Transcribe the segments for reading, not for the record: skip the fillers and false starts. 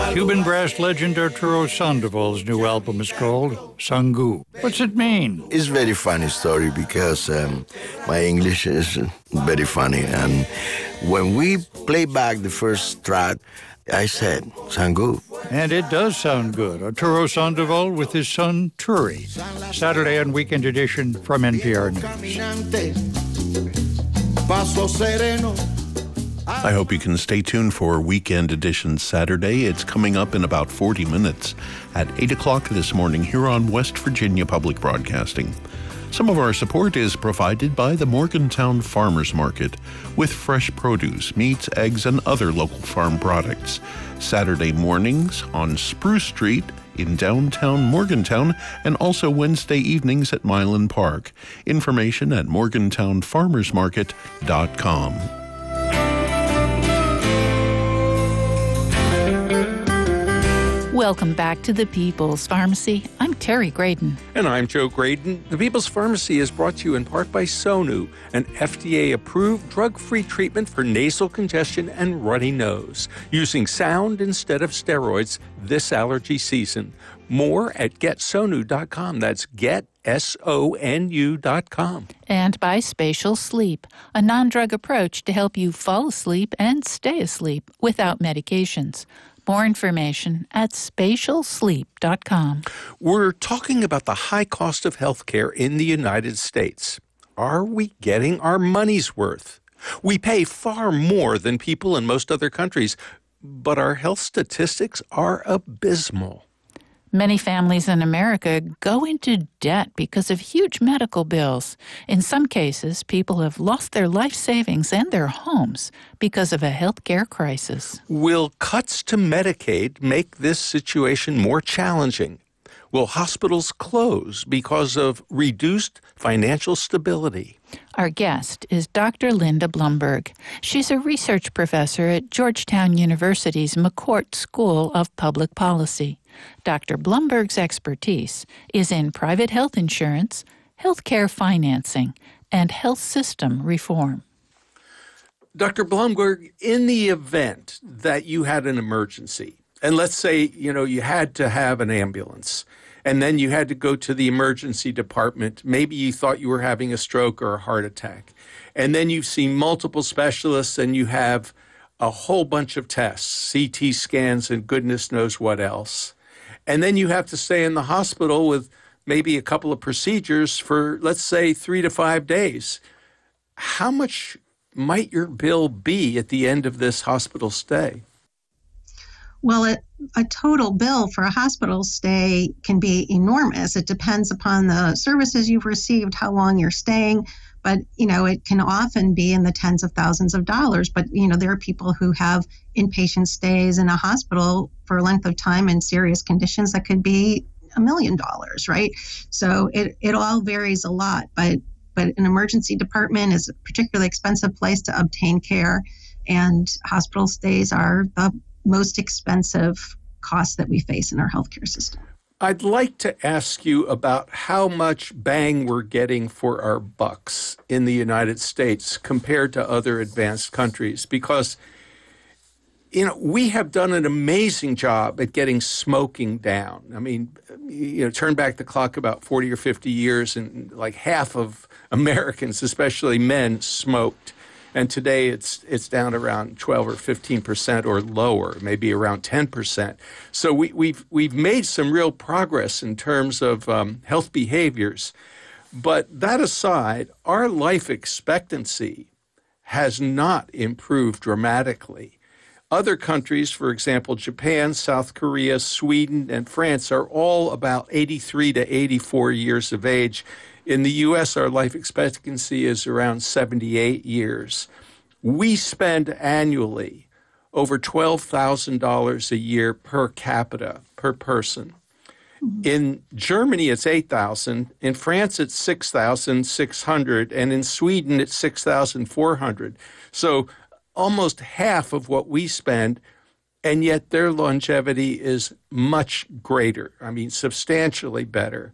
Cuban brass legend Arturo Sandoval's new album is called Sangu. What's it mean? It's very funny story because my English is very funny. And when we play back the first track, I said, Sangu. And it does sound good. Arturo Sandoval with his son, Turi. Saturday and Weekend Edition from NPR News. I hope you can stay tuned for Weekend Edition Saturday. It's coming up in about 40 minutes at 8 o'clock this morning here on West Virginia Public Broadcasting. Some of our support is provided by the Morgantown Farmers Market with fresh produce, meats, eggs, and other local farm products. Saturday mornings on Spruce Street in downtown Morgantown, and also Wednesday evenings at Milan Park. Information at morgantownfarmersmarket.com. Welcome back to the People's Pharmacy. I'm Terry Graydon. And I'm Joe Graydon. The People's Pharmacy is brought to you in part by Sonu, an FDA-approved drug-free treatment for nasal congestion and runny nose, using sound instead of steroids this allergy season. More at getsonu.com. That's GetSONU.com. And by Spatial Sleep, a non-drug approach to help you fall asleep and stay asleep without medications. More information at spatialsleep.com. We're talking about the high cost of health care in the United States. Are we getting our money's worth? We pay far more than people in most other countries, but our health statistics are abysmal. Many families in America go into debt because of huge medical bills. In some cases, people have lost their life savings and their homes because of a health care crisis. Will cuts to Medicaid make this situation more challenging? Will hospitals close because of reduced financial stability? Our guest is Dr. Linda Blumberg. She's a research professor at Georgetown University's McCourt School of Public Policy. Dr. Blumberg's expertise is in private health insurance, healthcare financing, and health system reform. Dr. Blumberg, in the event that you had an emergency, and let's say, you had to have an ambulance, and then you had to go to the emergency department. Maybe you thought you were having a stroke or a heart attack. And then you've seen multiple specialists and you have a whole bunch of tests, CT scans and goodness knows what else. And then you have to stay in the hospital with maybe a couple of procedures for, let's say, 3 to 5 days. How much might your bill be at the end of this hospital stay? Well, a total bill for a hospital stay can be enormous. It depends upon the services you've received, how long you're staying. But, it can often be in the tens of thousands of dollars. But, there are people who have inpatient stays in a hospital for a length of time in serious conditions that could be $1 million, right? So it all varies a lot. But an emergency department is a particularly expensive place to obtain care. And hospital stays are the most expensive costs that we face in our healthcare system. I'd like to ask you about how much bang we're getting for our bucks in the United States compared to other advanced countries, because, we have done an amazing job at getting smoking down. I mean, turn back the clock about 40 or 50 years and like half of Americans, especially men, smoked. And today it's down around 12 or 15% or lower, maybe around 10%. So we've made some real progress in terms of health behaviors. But that aside, our life expectancy has not improved dramatically. Other countries, for example, Japan, South Korea, Sweden, and France, are all about 83 to 84 years of age. In the U.S., our life expectancy is around 78 years. We spend annually over $12,000 a year per capita, per person. In Germany, it's $8,000. In France, it's $6,600. And in Sweden, it's $6,400. So almost half of what we spend, and yet their longevity is much greater. I mean, substantially better.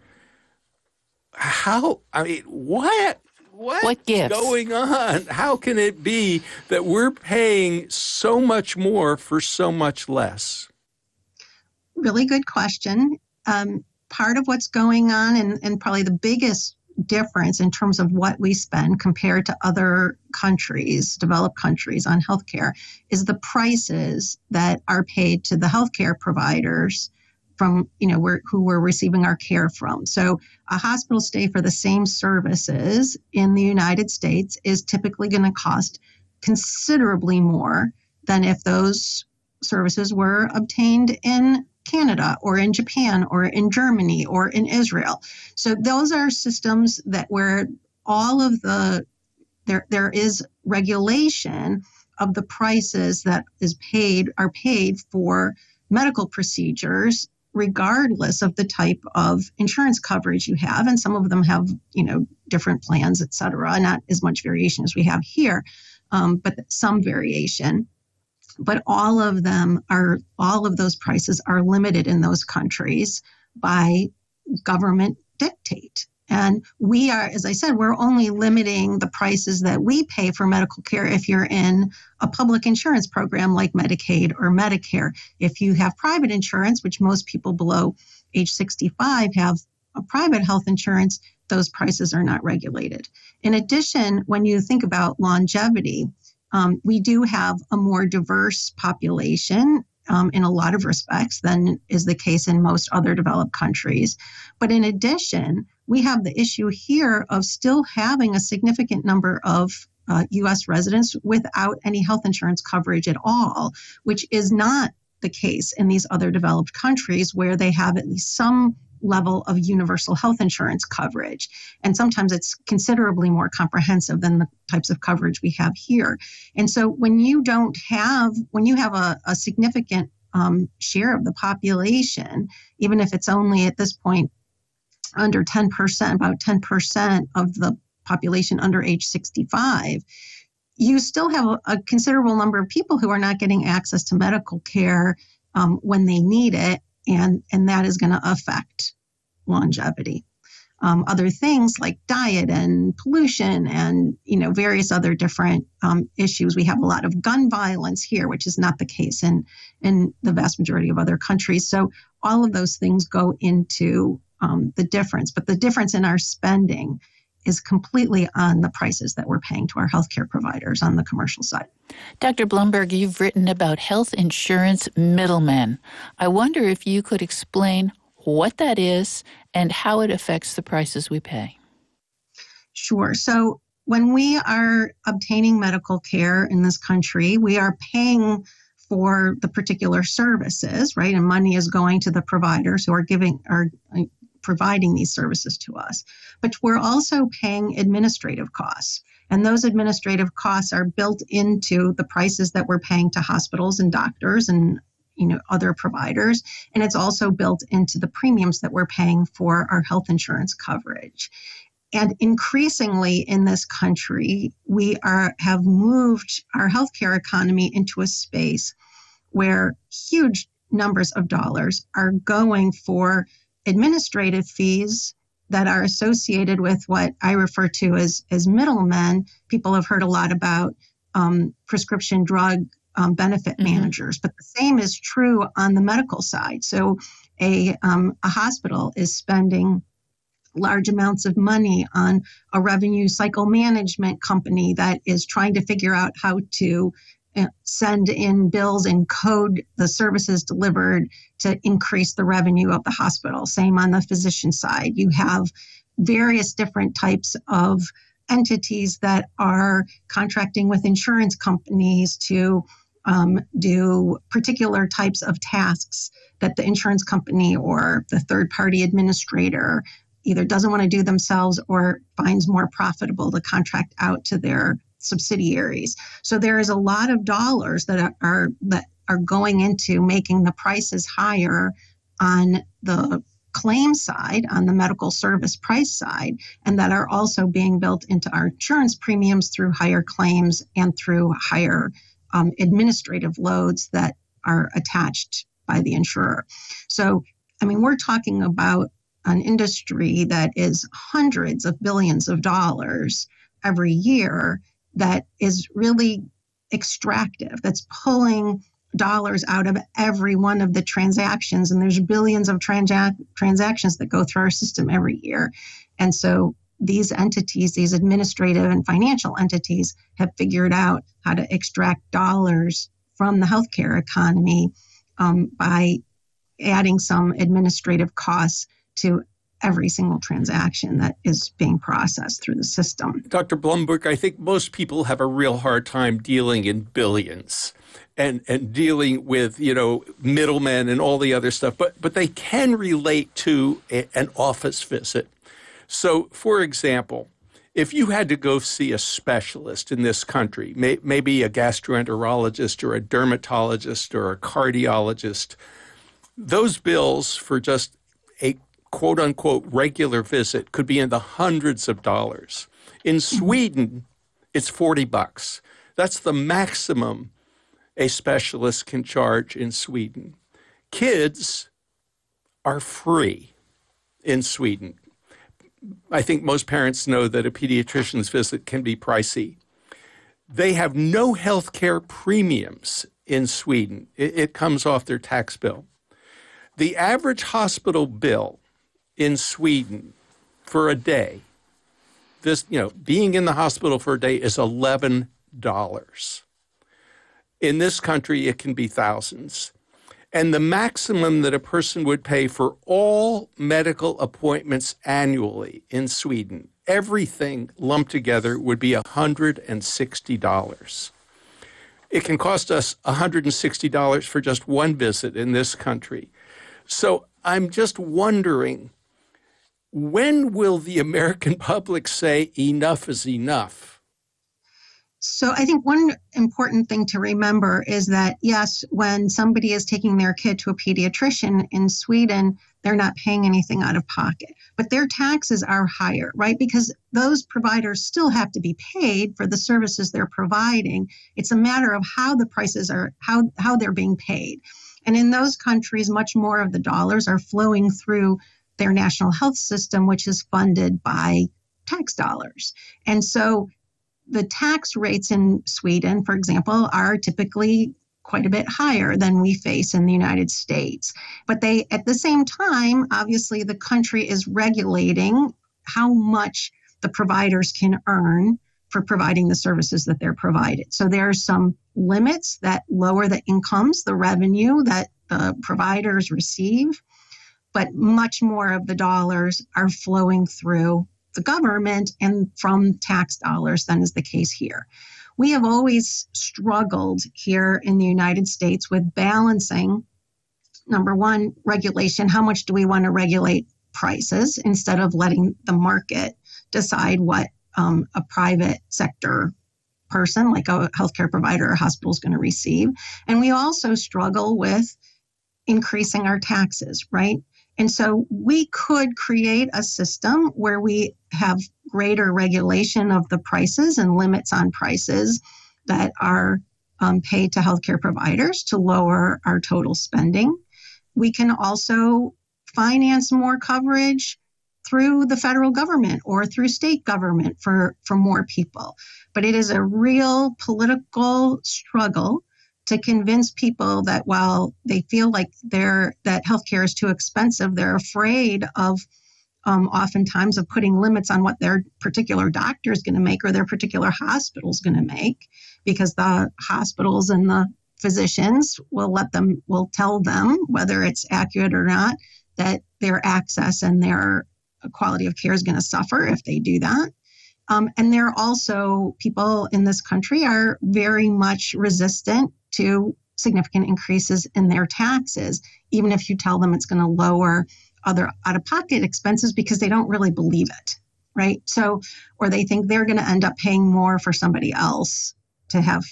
What's gives? Going on? How can it be that we're paying so much more for so much less? really good question. Part of what's going on, and probably the biggest difference in terms of what we spend compared to other countries, developed countries, on healthcare, is the prices that are paid to the healthcare providers from, who we're receiving our care from. So a hospital stay for the same services in the United States is typically going to cost considerably more than if those services were obtained in Canada or in Japan or in Germany or in Israel. So those are systems that where all of there is regulation of the prices that are paid for medical procedures, regardless of the type of insurance coverage you have. And some of them have, different plans, et cetera, not as much variation as we have here, but some variation. But all of those prices are limited in those countries by government dictate. And we are, as I said, we're only limiting the prices that we pay for medical care if you're in a public insurance program like Medicaid or Medicare. If you have private insurance, which most people below age 65 have a private health insurance, those prices are not regulated. In addition, when you think about longevity, we do have a more diverse population in a lot of respects than is the case in most other developed countries. But in addition, we have the issue here of still having a significant number of U.S. residents without any health insurance coverage at all, which is not the case in these other developed countries where they have at least some level of universal health insurance coverage. And sometimes it's considerably more comprehensive than the types of coverage we have here. And so when you have a significant share of the population, even if it's only at this point under 10%, about 10% of the population under age 65, you still have a considerable number of people who are not getting access to medical care when they need it. And that is going to affect longevity. Other things like diet and pollution and various other different issues. We have a lot of gun violence here, which is not the case in the vast majority of other countries. So all of those things go into the difference. But the difference in our spending is completely on the prices that we're paying to our healthcare providers on the commercial side. Dr. Blumberg, you've written about health insurance middlemen. I wonder if you could explain what that is and how it affects the prices we pay. Sure. So when we are obtaining medical care in this country, we are paying for the particular services, right? And money is going to the providers who are providing these services to us. But we're also paying administrative costs. And those administrative costs are built into the prices that we're paying to hospitals and doctors and other providers. And it's also built into the premiums that we're paying for our health insurance coverage. And increasingly in this country, we have moved our healthcare economy into a space where huge numbers of dollars are going for administrative fees that are associated with what I refer to as middlemen. People have heard a lot about prescription drug benefit managers, but the same is true on the medical side. So a hospital is spending large amounts of money on a revenue cycle management company that is trying to figure out how to send in bills and code the services delivered to increase the revenue of the hospital. Same on the physician side. You have various different types of entities that are contracting with insurance companies to do particular types of tasks that the insurance company or the third-party administrator either doesn't want to do themselves or finds more profitable to contract out to their subsidiaries. So there is a lot of dollars that are going into making the prices higher on the claim side, on the medical service price side, and that are also being built into our insurance premiums through higher claims and through higher administrative loads that are attached by the insurer. So, we're talking about an industry that is hundreds of billions of dollars every year that is really extractive, that's pulling dollars out of every one of the transactions. And there's billions of transactions that go through our system every year. And so these entities, these administrative and financial entities, have figured out how to extract dollars from the healthcare economy by adding some administrative costs to every single transaction that is being processed through the system. Dr. Blumberg, I think most people have a real hard time dealing in billions and dealing with, middlemen and all the other stuff, but they can relate to an office visit. So, for example, if you had to go see a specialist in this country, maybe a gastroenterologist or a dermatologist or a cardiologist, those bills for just a quote-unquote regular visit could be in the hundreds of dollars. In Sweden, it's $40. That's the maximum a specialist can charge in Sweden. Kids are free in Sweden. I think most parents know that a pediatrician's visit can be pricey. They have no health care premiums in Sweden. It comes off their tax bill. The average hospital bill in Sweden for a day, being in the hospital for a day is $11. In this country, it can be thousands. And the maximum that a person would pay for all medical appointments annually in Sweden, everything lumped together, would be $160. It can cost us $160 for just one visit in this country. So I'm just wondering, when will the American public say enough is enough? So I think one important thing to remember is that, yes, when somebody is taking their kid to a pediatrician in Sweden, they're not paying anything out of pocket, but their taxes are higher, right? Because those providers still have to be paid for the services they're providing. It's a matter of how the prices are, how they're being paid. And in those countries, much more of the dollars are flowing through their national health system, which is funded by tax dollars. And so the tax rates in Sweden, for example, are typically quite a bit higher than we face in the United States. But they, at the same time, obviously the country is regulating how much the providers can earn for providing the services that they're provided. So there are some limits that lower the incomes, the revenue that the providers receive, but much more of the dollars are flowing through the government and from tax dollars than is the case here. We have always struggled here in the United States with balancing, number one, regulation. How much do we want to regulate prices instead of letting the market decide what a private sector person like a healthcare provider or hospital is going to receive? And we also struggle with increasing our taxes, right? And so we could create a system where we have greater regulation of the prices and limits on prices that are paid to healthcare providers to lower our total spending. We can also finance more coverage through the federal government or through state government for more people. But it is a real political struggle to convince people that while they feel like that healthcare is too expensive, they're afraid of oftentimes of putting limits on what their particular doctor is going to make or their particular hospital is going to make, because the hospitals and the physicians will tell them, whether it's accurate or not, that their access and their quality of care is going to suffer if they do that. And there are also people in this country are very much resistant to significant increases in their taxes, even if you tell them it's going to lower other out-of-pocket expenses, because they don't really believe it, right? So, or they think they're going to end up paying more for somebody else to have,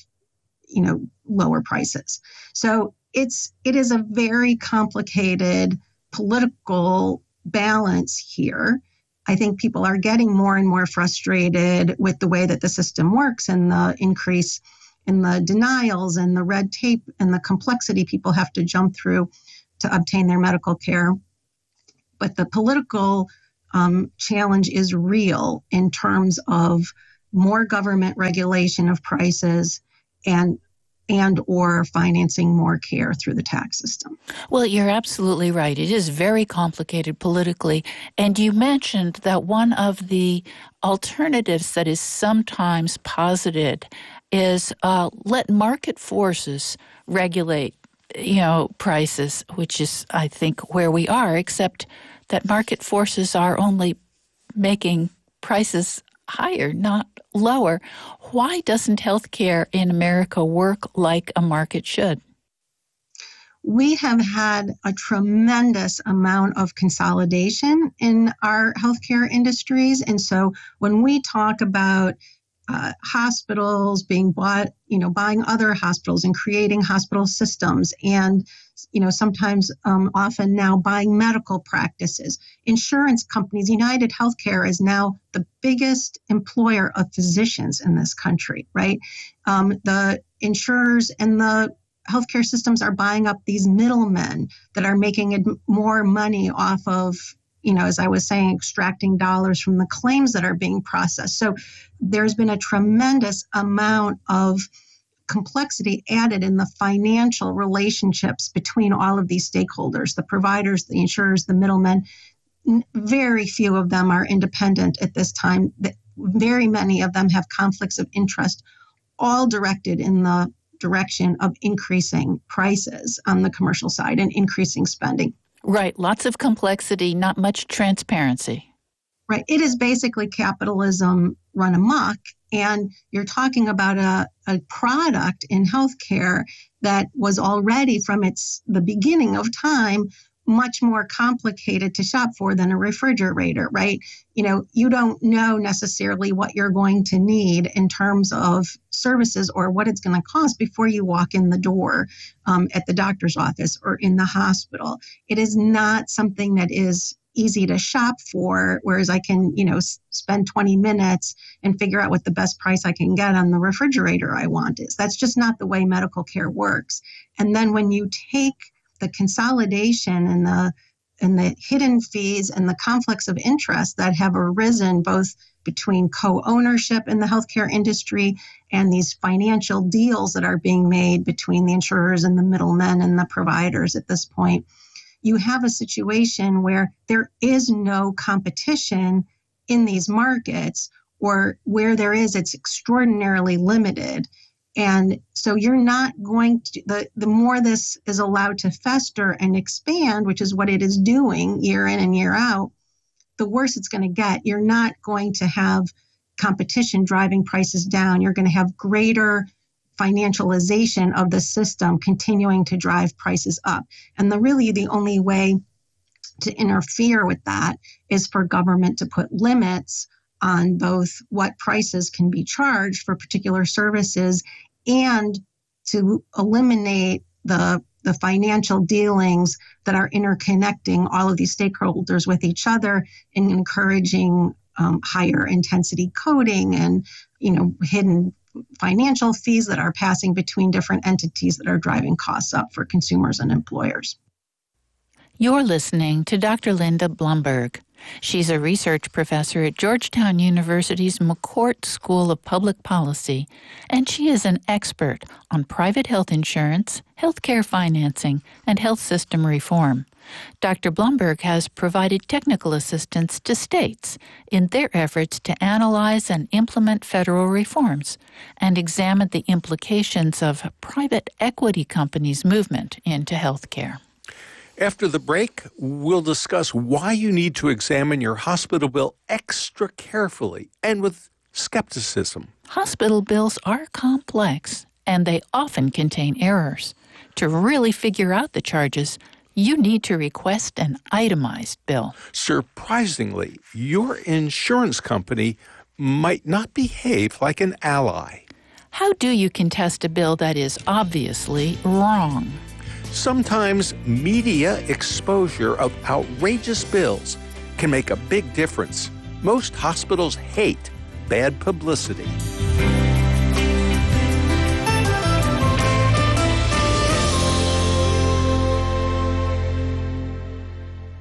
lower prices. So it is a very complicated political balance here. I think people are getting more and more frustrated with the way that the system works and the increase in the denials and the red tape and the complexity people have to jump through to obtain their medical care. But the political challenge is real in terms of more government regulation of prices and and or financing more care through the tax system. Well, you're absolutely right. It is very complicated politically. And you mentioned that one of the alternatives that is sometimes posited is let market forces regulate, prices, which is, I think, where we are, except that market forces are only making prices higher, not lower. Why doesn't healthcare in America work like a market should? We have had a tremendous amount of consolidation in our healthcare industries. And so when we talk about hospitals being bought, buying other hospitals and creating hospital systems and, sometimes often now buying medical practices, insurance companies, United Healthcare is now the biggest employer of physicians in this country, right? The insurers and the healthcare systems are buying up these middlemen that are making more money off of, as I was saying, extracting dollars from the claims that are being processed. So there's been a tremendous amount of complexity added in the financial relationships between all of these stakeholders, the providers, the insurers, the middlemen. Very few of them are independent at this time. Very many of them have conflicts of interest, all directed in the direction of increasing prices on the commercial side and increasing spending. Right. Lots of complexity, not much transparency. Right. It is basically capitalism run amok. And you're talking about a product in healthcare that was already from the beginning of time much more complicated to shop for than a refrigerator, right? You don't know necessarily what you're going to need in terms of services or what it's going to cost before you walk in the door at the doctor's office or in the hospital. It is not something that is easy to shop for, whereas I can, spend 20 minutes and figure out what the best price I can get on the refrigerator I want is. That's just not the way medical care works. And then when you take the consolidation and the hidden fees and the conflicts of interest that have arisen both between co-ownership in the healthcare industry and these financial deals that are being made between the insurers and the middlemen and the providers at this point, you have a situation where there is no competition in these markets, or where there is, it's extraordinarily limited. And so you're not going to, the more this is allowed to fester and expand, which is what it is doing year in and year out, the worse it's going to get. You're not going to have competition driving prices down. You're going to have greater financialization of the system continuing to drive prices up. And the only way to interfere with that is for government to put limits on both what prices can be charged for particular services and to eliminate the financial dealings that are interconnecting all of these stakeholders with each other and encouraging higher intensity coding and, hidden financial fees that are passing between different entities that are driving costs up for consumers and employers. You're listening to Dr. Linda Blumberg. She's a research professor at Georgetown University's McCourt School of Public Policy, and she is an expert on private health insurance, healthcare financing, and health system reform. Dr. Blumberg has provided technical assistance to states in their efforts to analyze and implement federal reforms and examine the implications of private equity companies' movement into healthcare. After the break, we'll discuss why you need to examine your hospital bill extra carefully and with skepticism. Hospital bills are complex, and they often contain errors. To really figure out the charges, you need to request an itemized bill. Surprisingly, your insurance company might not behave like an ally. How do you contest a bill that is obviously wrong? Sometimes media exposure of outrageous bills can make a big difference. Most hospitals hate bad publicity.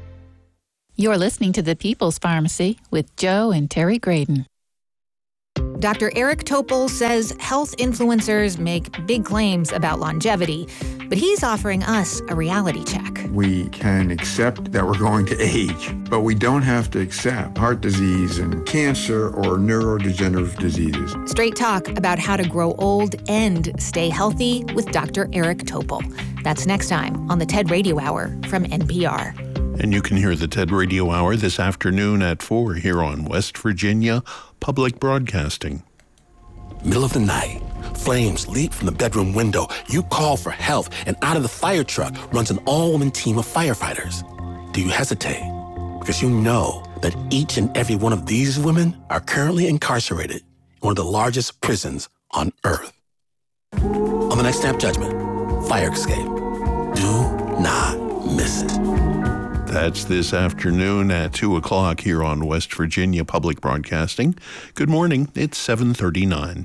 You're listening to The People's Pharmacy with Joe and Terry Graydon. Dr. Eric Topol says health influencers make big claims about longevity, but he's offering us a reality check. We can accept that we're going to age, but we don't have to accept heart disease and cancer or neurodegenerative diseases. Straight talk about how to grow old and stay healthy with Dr. Eric Topol. That's next time on the TED Radio Hour from NPR. And you can hear the TED Radio Hour this afternoon at 4 here on West Virginia Public Broadcasting. Middle of the night, flames leap from the bedroom window. You call for help, and out of the fire truck runs an all-woman team of firefighters. Do you hesitate? Because you know that each and every one of these women are currently incarcerated in one of the largest prisons on Earth. On the next Snap Judgment, Fire Escape. Do not miss it. That's this afternoon at 2 o'clock here on West Virginia Public Broadcasting. Good morning. It's 7:39.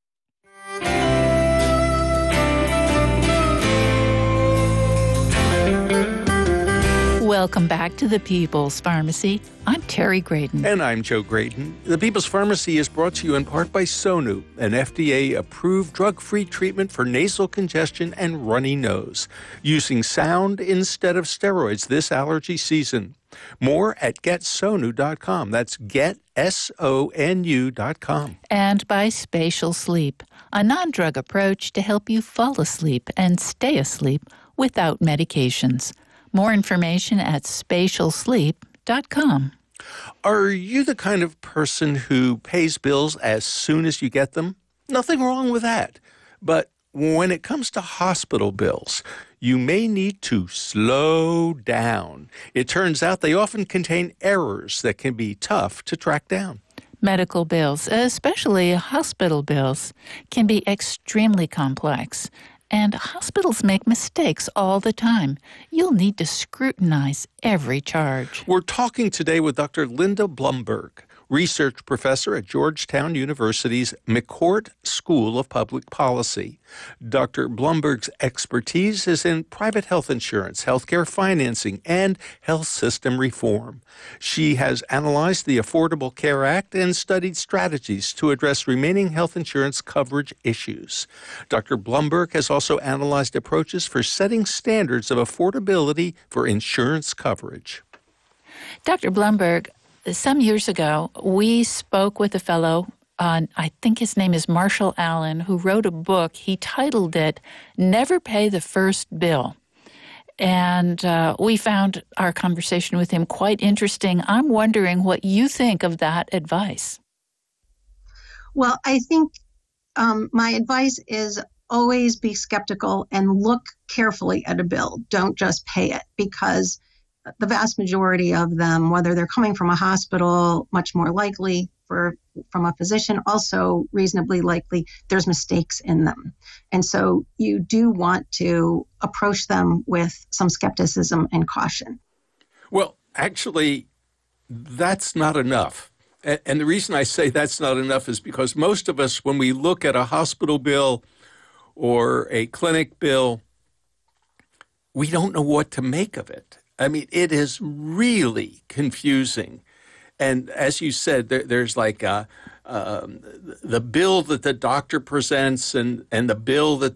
Welcome back to the People's Pharmacy. I'm Terry Graydon. And I'm Joe Graydon. The People's Pharmacy is brought to you in part by Sonu, an FDA-approved drug-free treatment for nasal congestion and runny nose, using sound instead of steroids this allergy season. More at GetSonu.com. That's GetSonu.com. And by Spatial Sleep, a non-drug approach to help you fall asleep and stay asleep without medications. More information at spatialsleep.com. Are you the kind of person who pays bills as soon as you get them? Nothing wrong with that. But when it comes to hospital bills, you may need to slow down. It turns out they often contain errors that can be tough to track down. Medical bills, especially hospital bills, can be extremely complex. And hospitals make mistakes all the time. You'll need to scrutinize every charge. We're talking today with Dr. Linda Blumberg, research professor at Georgetown University's McCourt School of Public Policy. Dr. Blumberg's expertise is in private health insurance, healthcare financing, and health system reform. She has analyzed the Affordable Care Act and studied strategies to address remaining health insurance coverage issues. Dr. Blumberg has also analyzed approaches for setting standards of affordability for insurance coverage. Dr. Blumberg, some years ago, we spoke with a fellow, I think his name is Marshall Allen, who wrote a book. He titled it, Never Pay the First Bill. And we found our conversation with him quite interesting. I'm wondering what you think of that advice. Well, I think my advice is always be skeptical and look carefully at a bill. Don't just pay it, because the vast majority of them, whether they're coming from a hospital, much more likely from a physician, also reasonably likely, there's mistakes in them. And so you do want to approach them with some skepticism and caution. Well, actually, that's not enough. And the reason I say that's not enough is because most of us, when we look at a hospital bill or a clinic bill, we don't know what to make of it. I mean, it is really confusing. And as you said, there's like the bill that the doctor presents and the bill that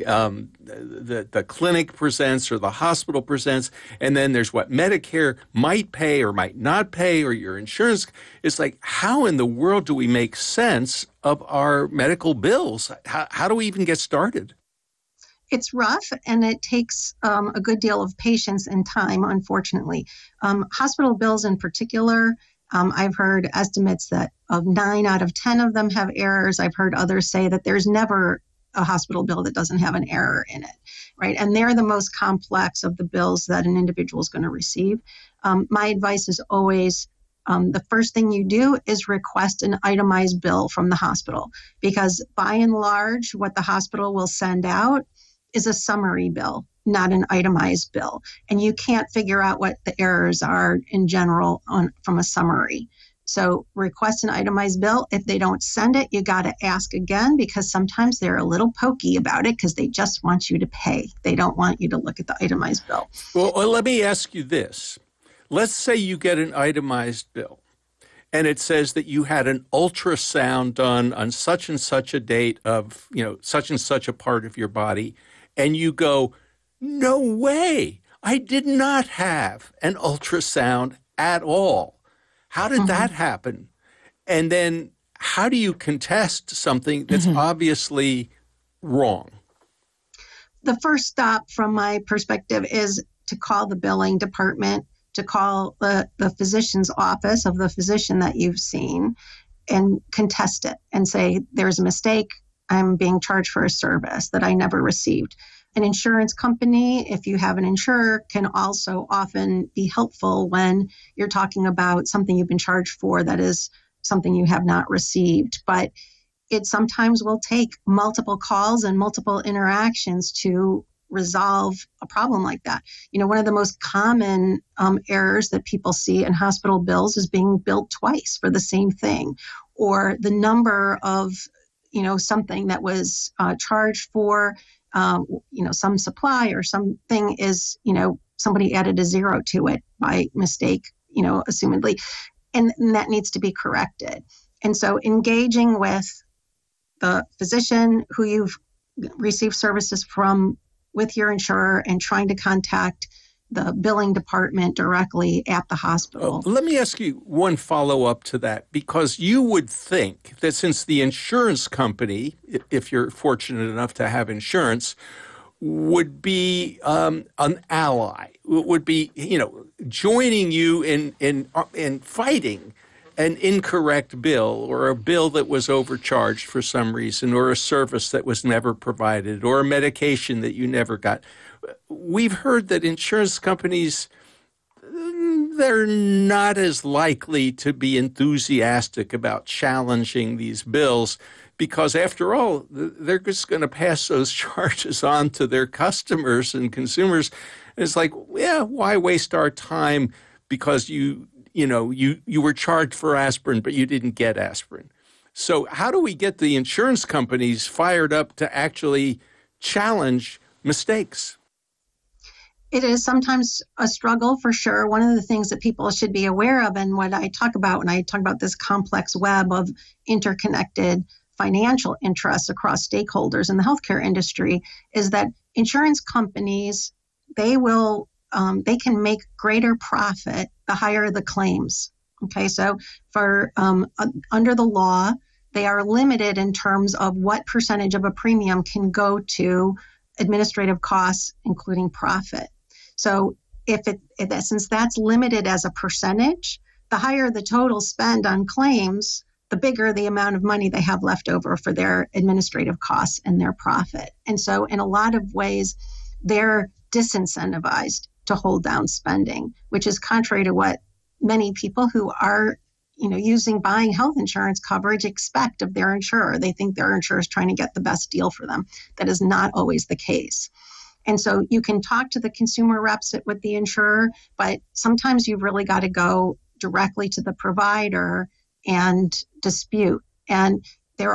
the clinic presents or the hospital presents. And then there's what Medicare might pay or might not pay, or your insurance. It's like, how in the world do we make sense of our medical bills? How do we even get started? It's rough, and it takes a good deal of patience and time, unfortunately. Hospital bills in particular, I've heard estimates that of 9 out of 10 of them have errors. I've heard others say that there's never a hospital bill that doesn't have an error in it, right? And they're the most complex of the bills that an individual is going to receive. My advice is always, the first thing you do is request an itemized bill from the hospital, because by and large, what the hospital will send out is a summary bill, not an itemized bill. And you can't figure out what the errors are in general from a summary. So request an itemized bill. If they don't send it, you got to ask again, because sometimes they're a little pokey about it because they just want you to pay. They don't want you to look at the itemized bill. Well, let me ask you this. Let's say you get an itemized bill, and it says that you had an ultrasound done on such and such a date of, such and such a part of your body, and you go, no way, I did not have an ultrasound at all. How did that happen? And then how do you contest something that's obviously wrong? The first stop from my perspective is to call the billing department, to call the physician's office of the physician that you've seen and contest it and say, there's a mistake. I'm being charged for a service that I never received. An insurance company, if you have an insurer, can also often be helpful when you're talking about something you've been charged for that is something you have not received. But it sometimes will take multiple calls and multiple interactions to resolve a problem like that. One of the most common errors that people see in hospital bills is being billed twice for the same thing, or the number of, something that was charged for, some supply or something is, somebody added a zero to it by mistake, assumedly, and that needs to be corrected. And so engaging with the physician who you've received services from with your insurer and trying to contact the billing department directly at the hospital. Let me ask you one follow-up to that, because you would think that since the insurance company, if you're fortunate enough to have insurance, would be an ally, would be, joining you in fighting an incorrect bill, or a bill that was overcharged for some reason, or a service that was never provided, or a medication that you never got. We've heard that insurance companies, they're not as likely to be enthusiastic about challenging these bills because, after all, they're just going to pass those charges on to their customers and consumers. And it's like, yeah, why waste our time because you were charged for aspirin, but you didn't get aspirin. So how do we get the insurance companies fired up to actually challenge mistakes? It is sometimes a struggle, for sure. One of the things that people should be aware of, and what I talk about when I talk about this complex web of interconnected financial interests across stakeholders in the healthcare industry, is that insurance companies, they can make greater profit the higher the claims. Okay, so for under the law, they are limited in terms of what percentage of a premium can go to administrative costs, including profit. So since that's limited as a percentage, the higher the total spend on claims, the bigger the amount of money they have left over for their administrative costs and their profit. And so in a lot of ways, they're disincentivized to hold down spending, which is contrary to what many people who are, buying health insurance coverage expect of their insurer. They think their insurer is trying to get the best deal for them. That is not always the case. And so you can talk to the consumer reps with the insurer, but sometimes you've really got to go directly to the provider and dispute. And there's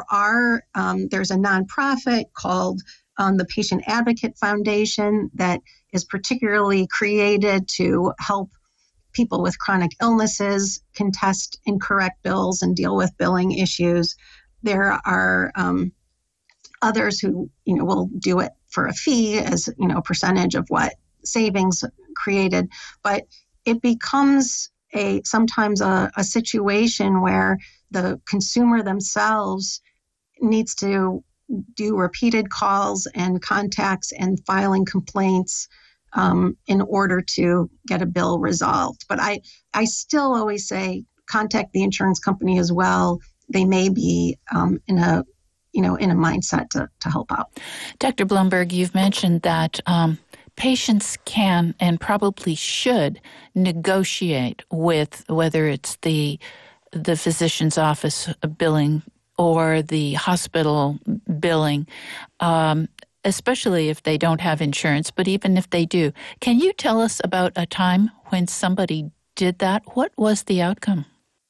a nonprofit called the Patient Advocate Foundation that is particularly created to help people with chronic illnesses contest incorrect bills and deal with billing issues. There are others who, will do it for a fee as, a percentage of what savings created. But it becomes sometimes a situation where the consumer themselves needs to do repeated calls and contacts and filing complaints in order to get a bill resolved. But I still always say contact the insurance company as well. They may be in a mindset to help out. Dr. Blumberg, you've mentioned that patients can and probably should negotiate with whether it's the physician's office billing or the hospital billing, especially if they don't have insurance, but even if they do. Can you tell us about a time when somebody did that? What was the outcome?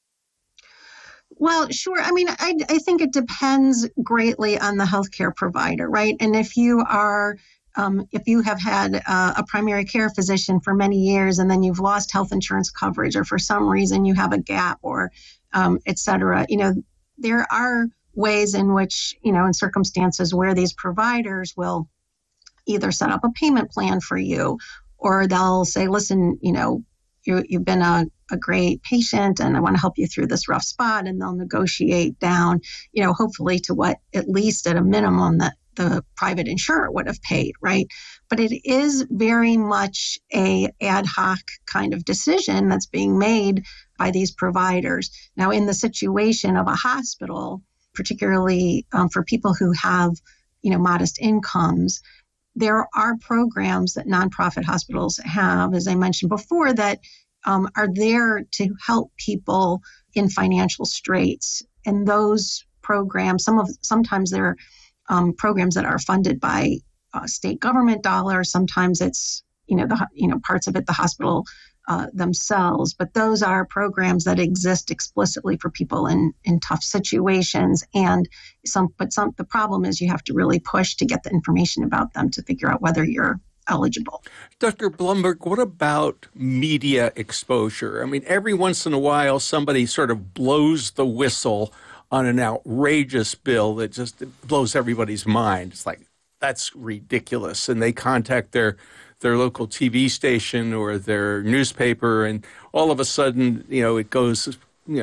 Well, sure. I mean, I think it depends greatly on the healthcare provider, right? And if you are if you have had a primary care physician for many years and then you've lost health insurance coverage, or for some reason you have a gap, or et cetera, there are ways in which, in circumstances where these providers will either set up a payment plan for you, or they'll say, listen, you've been a great patient and I want to help you through this rough spot. And they'll negotiate down, hopefully to what, at least at a minimum, that the private insurer would have paid, right? But it is very much a ad hoc kind of decision that's being made by these providers. Now, in the situation of a hospital, particularly for people who have, modest incomes, there are programs that nonprofit hospitals have, as I mentioned before, that are there to help people in financial straits. And those programs, sometimes they're programs that are funded by state government dollars. Sometimes it's parts of it the hospital themselves. But those are programs that exist explicitly for people in tough situations. And the problem is you have to really push to get the information about them to figure out whether you're eligible. Dr. Blumberg, what about media exposure? I mean, every once in a while, somebody sort of blows the whistle on an outrageous bill that just blows everybody's mind. It's like, that's ridiculous. And they contact their local TV station or their newspaper, and all of a sudden, it goes,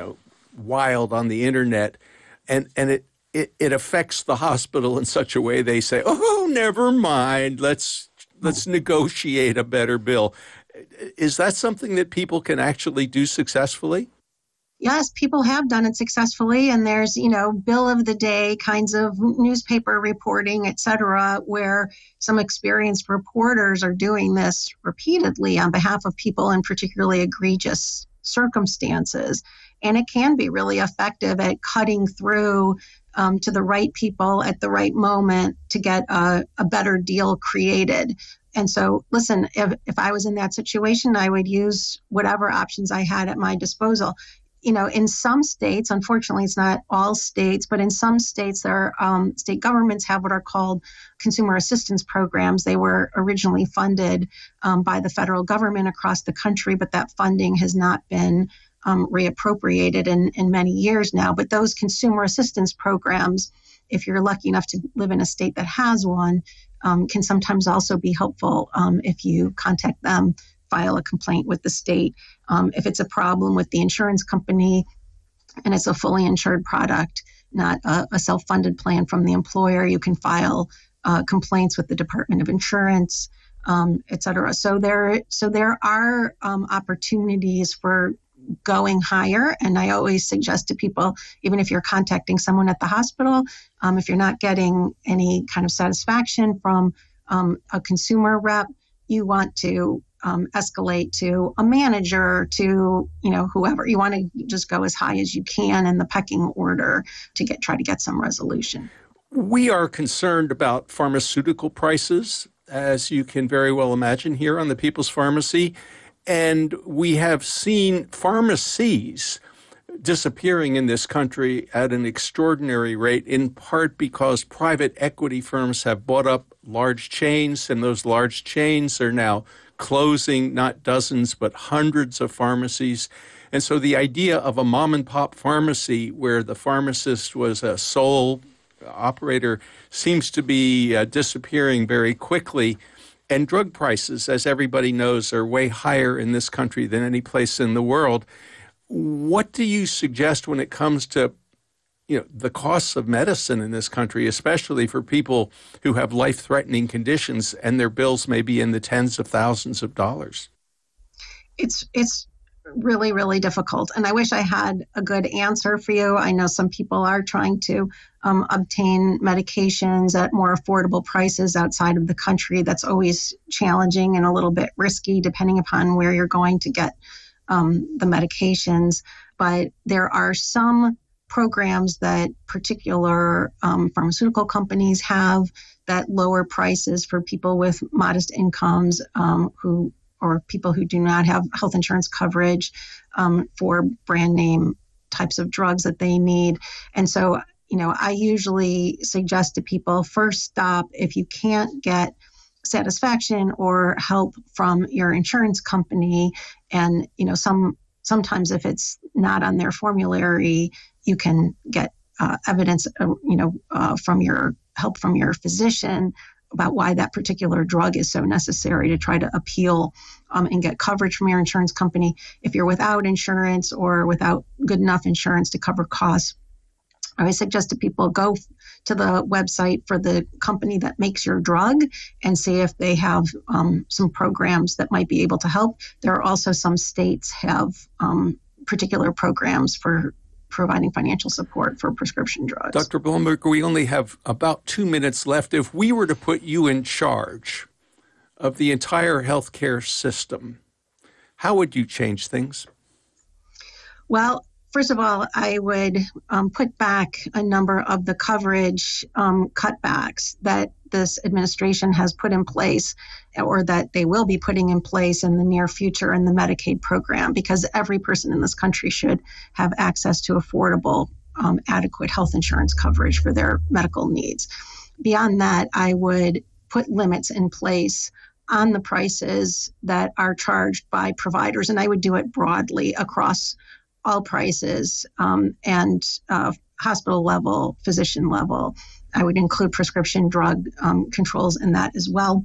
wild on the internet. And it affects the hospital in such a way they say, oh, never mind, let's negotiate a better bill. Is that something that people can actually do successfully? Yes, people have done it successfully, and there's, bill of the day kinds of newspaper reporting, et cetera, where some experienced reporters are doing this repeatedly on behalf of people in particularly egregious circumstances. And it can be really effective at cutting through to the right people at the right moment to get a better deal created. And so, listen, if I was in that situation, I would use whatever options I had at my disposal. In some states, unfortunately, it's not all states, but in some states, state governments have what are called consumer assistance programs. They were originally funded by the federal government across the country, but that funding has not been reappropriated in many years now. But those consumer assistance programs, if you're lucky enough to live in a state that has one, can sometimes also be helpful if you contact them, file a complaint with the state. If it's a problem with the insurance company and it's a fully insured product, not a self-funded plan from the employer, you can file complaints with the Department of Insurance, et cetera. So there are opportunities for going higher. And I always suggest to people, even if you're contacting someone at the hospital, if you're not getting any kind of satisfaction from a consumer rep, you want to escalate to a manager, to whoever. You want to just go as high as you can in the pecking order to try to get some resolution. We are concerned about pharmaceutical prices, as you can very well imagine, here on the People's Pharmacy. And we have seen pharmacies disappearing in this country at an extraordinary rate, in part because private equity firms have bought up large chains, and those large chains are now closing not dozens but hundreds of pharmacies. And so the idea of a mom and pop pharmacy where the pharmacist was a sole operator seems to be disappearing very quickly. And drug prices, as everybody knows, are way higher in this country than any place in the world. What do you suggest when it comes to the costs of medicine in this country, especially for people who have life-threatening conditions and their bills may be in the tens of thousands of dollars? It's really, really difficult. And I wish I had a good answer for you. I know some people are trying to obtain medications at more affordable prices outside of the country. That's always challenging and a little bit risky depending upon where you're going to get the medications. But there are some programs that particular pharmaceutical companies have that lower prices for people with modest incomes or people who do not have health insurance coverage for brand name types of drugs that they need. And so, I usually suggest to people, first stop if you can't get satisfaction or help from your insurance company. And, sometimes if it's not on their formulary, you can get evidence, from your help from your physician about why that particular drug is so necessary to try to appeal and get coverage from your insurance company. If you're without insurance or without good enough insurance to cover costs, I would suggest to people go to the website for the company that makes your drug and see if they have some programs that might be able to help. There are also some states have particular programs for providing financial support for prescription drugs. Dr. Blumberg, we only have about 2 minutes left. If we were to put you in charge of the entire healthcare system, how would you change things? Well, first of all, I would put back a number of the coverage cutbacks that this administration has put in place, or that they will be putting in place in the near future in the Medicaid program, because every person in this country should have access to affordable, adequate health insurance coverage for their medical needs. Beyond that, I would put limits in place on the prices that are charged by providers, and I would do it broadly across all prices and hospital level, physician level. I would include prescription drug controls in that as well.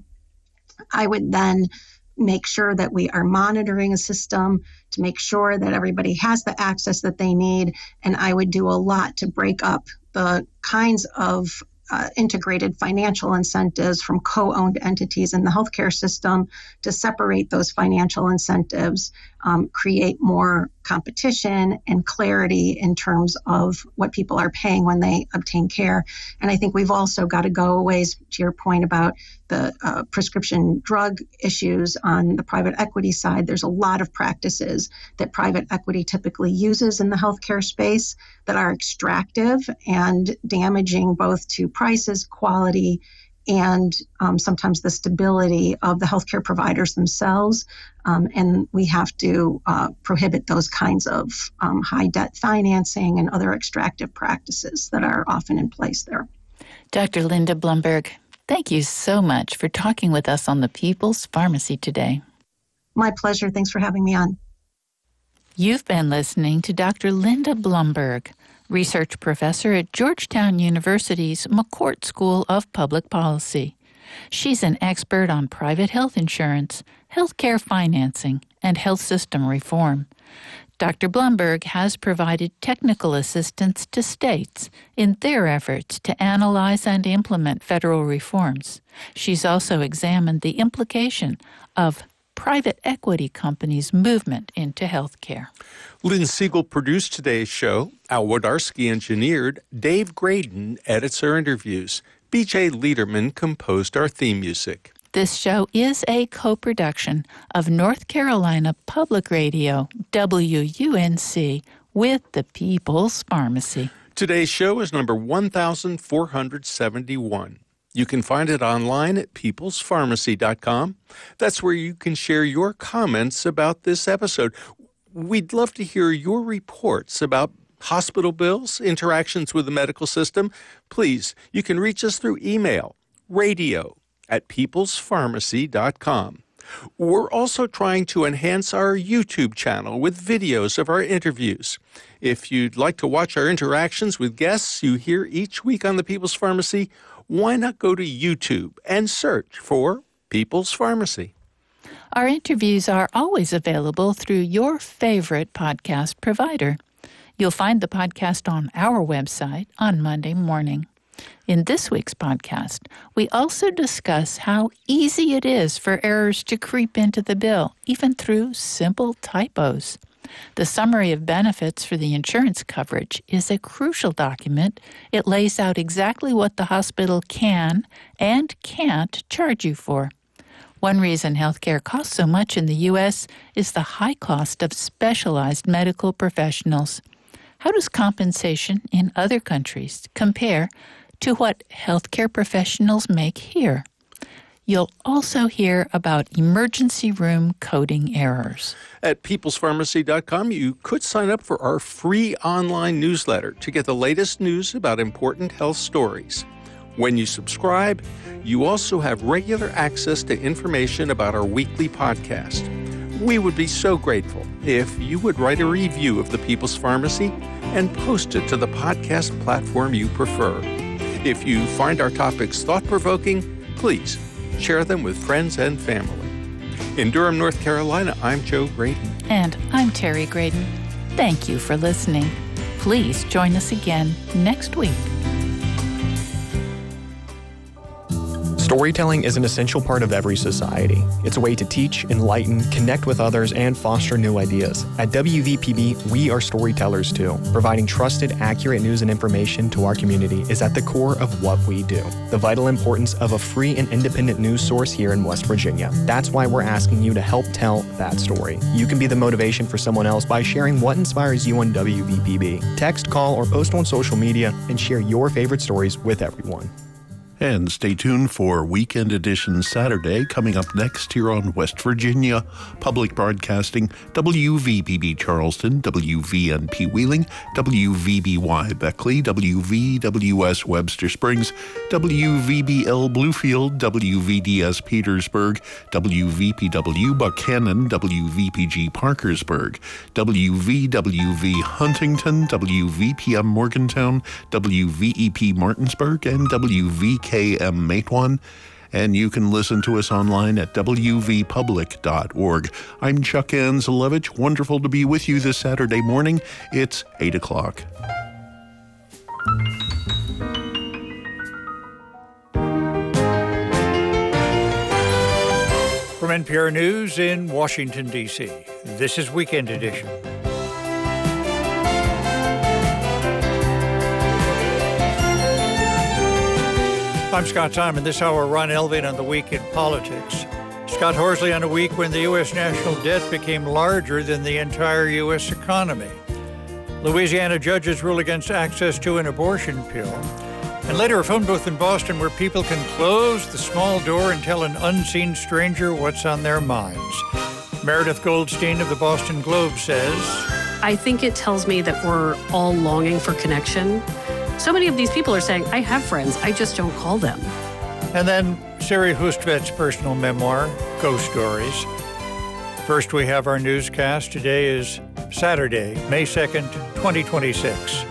I would then make sure that we are monitoring a system to make sure that everybody has the access that they need. And I would do a lot to break up the kinds of integrated financial incentives from co-owned entities in the healthcare system, to separate those financial incentives, create more competition and clarity in terms of what people are paying when they obtain care. And I think we've also got to go a ways to your point about the prescription drug issues on the private equity side. There's a lot of practices that private equity typically uses in the healthcare space that are extractive and damaging both to prices, quality, and sometimes the stability of the healthcare providers themselves. And we have to prohibit those kinds of high debt financing and other extractive practices that are often in place there. Dr. Linda Blumberg, thank you so much for talking with us on the People's Pharmacy today. My pleasure. Thanks for having me on. You've been listening to Dr. Linda Blumberg, research professor at Georgetown University's McCourt School of Public Policy. She's an expert on private health insurance, healthcare financing, and health system reform. Dr. Blumberg has provided technical assistance to states in their efforts to analyze and implement federal reforms. She's also examined the implication of private equity companies' movement into healthcare. Lynn Siegel produced today's show. Al Wodarski engineered. Dave Graydon edits our interviews. B.J. Liederman composed our theme music. This show is a co-production of North Carolina Public Radio, WUNC, with the People's Pharmacy. Today's show is number 1471. You can find it online at peoplespharmacy.com. That's where you can share your comments about this episode. We'd love to hear your reports about hospital bills, interactions with the medical system. Please, you can reach us through email, radio@peoplespharmacy.com. We're also trying to enhance our YouTube channel with videos of our interviews. If you'd like to watch our interactions with guests you hear each week on the People's Pharmacy, why not go to YouTube and search for People's Pharmacy? Our interviews are always available through your favorite podcast provider. You'll find the podcast on our website on Monday morning. In this week's podcast, we also discuss how easy it is for errors to creep into the bill, even through simple typos. The summary of benefits for the insurance coverage is a crucial document. It lays out exactly what the hospital can and can't charge you for. One reason healthcare costs so much in the U.S. is the high cost of specialized medical professionals. How does compensation in other countries compare to what healthcare professionals make here? You'll also hear about emergency room coding errors. At peoplespharmacy.com, you could sign up for our free online newsletter to get the latest news about important health stories. When you subscribe, you also have regular access to information about our weekly podcast. We would be so grateful if you would write a review of The People's Pharmacy and post it to the podcast platform you prefer. If you find our topics thought-provoking, please share them with friends and family. In Durham, North Carolina, I'm Joe Graydon. And I'm Terry Graydon. Thank you for listening. Please join us again next week. Storytelling is an essential part of every society. It's a way to teach, enlighten, connect with others, and foster new ideas. At WVPB, we are storytellers too. Providing trusted, accurate news and information to our community is at the core of what we do. The vital importance of a free and independent news source here in West Virginia. That's why we're asking you to help tell that story. You can be the motivation for someone else by sharing what inspires you on WVPB. Text, call, or post on social media and share your favorite stories with everyone. And stay tuned for Weekend Edition Saturday, coming up next here on West Virginia Public Broadcasting, WVPB Charleston, WVNP Wheeling, WVBY Beckley, WVWS Webster Springs, WVBL Bluefield, WVDS Petersburg, WVPW Buchanan, WVPG Parkersburg, WVWV Huntington, WVPM Morgantown, WVEP Martinsburg, and WVKM Matewan, and you can listen to us online at wvpublic.org. I'm Chuck Anzelevich. Wonderful to be with you this Saturday morning. It's 8 o'clock. From NPR News in Washington, D.C., this is Weekend Edition. I'm Scott Simon. This hour, Ron Elving on the week in politics. Scott Horsley on a week when the U.S. national debt became larger than the entire U.S. economy. Louisiana judges rule against access to an abortion pill. And later, a phone booth in Boston where people can close the small door and tell an unseen stranger what's on their minds. Meredith Goldstein of the Boston Globe says, I think it tells me that we're all longing for connection. So many of these people are saying, I have friends, I just don't call them. And then Siri Hustvedt's personal memoir, Ghost Stories. First, we have our newscast. Today is Saturday, May 2nd, 2026.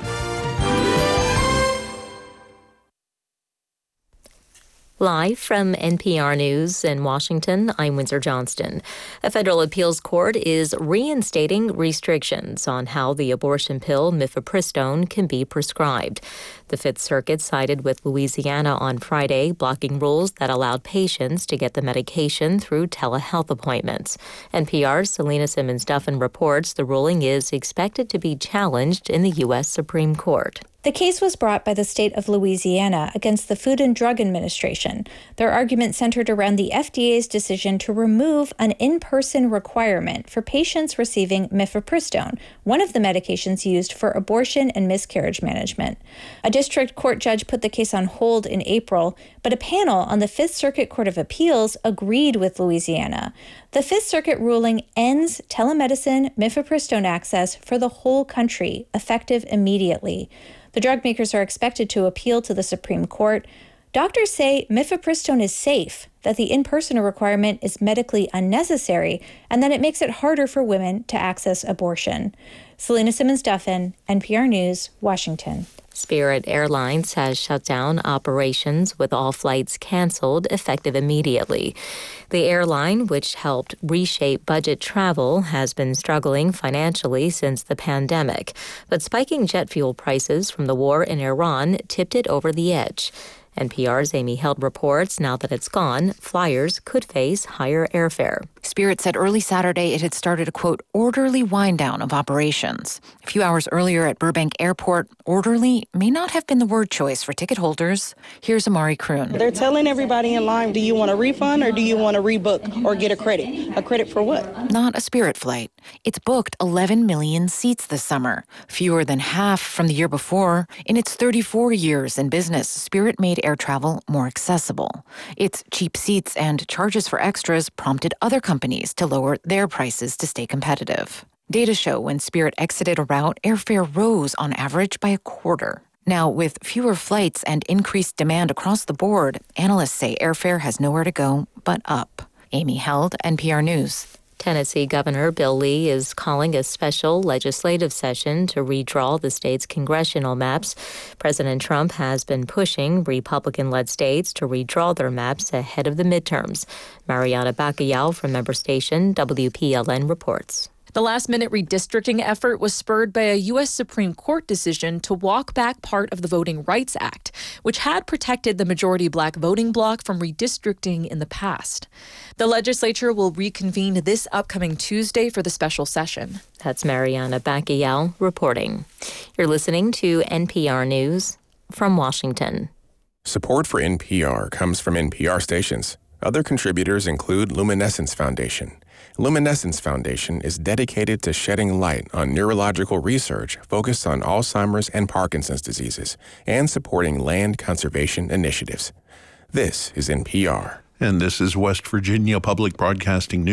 Live from NPR News in Washington, I'm Windsor Johnston. A federal appeals court is reinstating restrictions on how the abortion pill mifepristone can be prescribed. The Fifth Circuit sided with Louisiana on Friday, blocking rules that allowed patients to get the medication through telehealth appointments. NPR's Selena Simmons-Duffin reports the ruling is expected to be challenged in the U.S. Supreme Court. The case was brought by the state of Louisiana against the Food and Drug Administration. Their argument centered around the FDA's decision to remove an in-person requirement for patients receiving mifepristone, one of the medications used for abortion and miscarriage management. A district court judge put the case on hold in April, but a panel on the Fifth Circuit Court of Appeals agreed with Louisiana. The Fifth Circuit ruling ends telemedicine mifepristone access for the whole country, effective immediately. The drug makers are expected to appeal to the Supreme Court. Doctors say mifepristone is safe, that the in-person requirement is medically unnecessary, and that it makes it harder for women to access abortion. Selena Simmons-Duffin, NPR News, Washington. Spirit Airlines has shut down operations with all flights canceled effective immediately. The airline, which helped reshape budget travel, has been struggling financially since the pandemic. But spiking jet fuel prices from the war in Iran tipped it over the edge. NPR's Amy Held reports now that it's gone, flyers could face higher airfare. Spirit said early Saturday it had started a, quote, orderly wind-down of operations. A few hours earlier at Burbank Airport, orderly may not have been the word choice for ticket holders. Here's Amari Kroon. They're telling everybody in line, do you want a refund or do you want to rebook or get a credit? A credit for what? Not a Spirit flight. It's booked 11 million seats this summer, fewer than half from the year before. In its 34 years in business, Spirit made air travel more accessible. Its cheap seats and charges for extras prompted other companies to lower their prices to stay competitive. Data show when Spirit exited a route, airfare rose on average by a quarter. Now, with fewer flights and increased demand across the board, analysts say airfare has nowhere to go but up. Amy Held, NPR News. Tennessee Governor Bill Lee is calling a special legislative session to redraw the state's congressional maps. President Trump has been pushing Republican-led states to redraw their maps ahead of the midterms. Mariana Bacayao from member station WPLN reports. The last-minute redistricting effort was spurred by a U.S. Supreme Court decision to walk back part of the Voting Rights Act, which had protected the majority black voting bloc from redistricting in the past. The legislature will reconvene this upcoming Tuesday for the special session. That's Mariana Bacayao reporting. You're listening to NPR News from Washington. Support for NPR comes from NPR stations. Other contributors include Luminescence Foundation. Luminescence Foundation is dedicated to shedding light on neurological research focused on Alzheimer's and Parkinson's diseases and supporting land conservation initiatives. This is NPR. And this is West Virginia Public Broadcasting News.